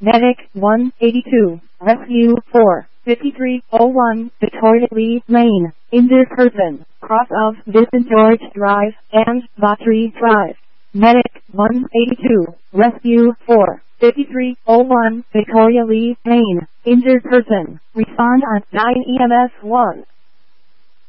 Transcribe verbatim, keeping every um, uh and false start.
Medic one eighty-two, Rescue four fifty-three oh one, Victoria Lee Lane, injured person, cross of Vincent George Drive and Battery Drive. Medic one eighty-two, Rescue four fifty-three oh one, Victoria Lee Lane, injured person, respond on nine E M S one.